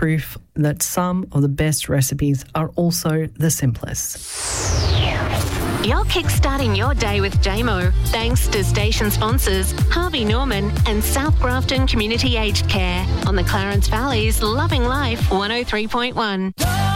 proof that some of the best recipes are also the simplest. You're kickstarting your day with JMO, thanks to station sponsors Harvey Norman and South Grafton Community Aged Care on the Clarence Valley's Loving Life 103.1.